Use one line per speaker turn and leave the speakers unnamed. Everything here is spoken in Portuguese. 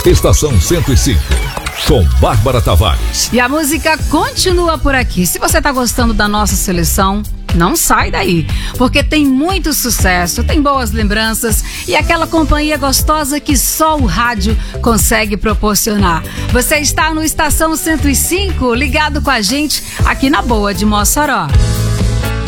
Estação 105, com Bárbara Tavares.
E a música continua por aqui. Se você tá gostando da nossa seleção, não sai daí, porque tem muito sucesso, tem boas lembranças e aquela companhia gostosa que só o rádio consegue proporcionar. Você está no Estação 105, ligado com a gente aqui na Boa de Mossoró.